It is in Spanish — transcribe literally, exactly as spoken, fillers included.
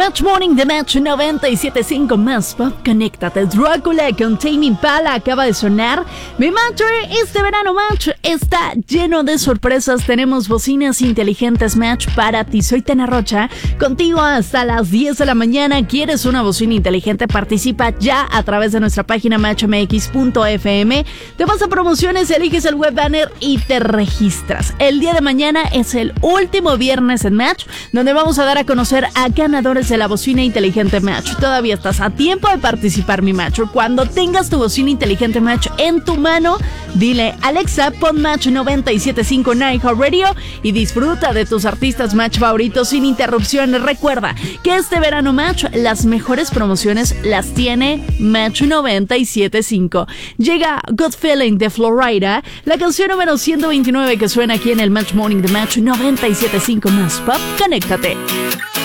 Match Morning de Match noventa y siete punto cinco más Pop. Conéctate. Drácula con Tame Impala acaba de sonar. Mi Match, este verano Match está lleno de sorpresas. Tenemos bocinas inteligentes Match para ti. Soy Tena Rocha, contigo hasta las diez de la mañana. ¿Quieres una bocina inteligente? Participa ya a través de nuestra página match m x punto f m. Te vas a promociones, eliges el web banner y te registras. El día de mañana es el último viernes en Match, donde vamos a dar a conocer a ganadores de la bocina inteligente Match. Todavía estás a tiempo de participar, mi Match. Cuando tengas tu bocina inteligente Match en tu mano, dile: Alexa, pon Match noventa y siete punto cinco en iHeartRadio y disfruta de tus artistas Match favoritos sin interrupciones. Recuerda que este verano Match, las mejores promociones las tiene Match noventa y siete punto cinco. Llega Good Feeling de Florida, la canción número ciento veintinueve que suena aquí en el Match Morning de Match noventa y siete punto cinco más Pop. Conéctate.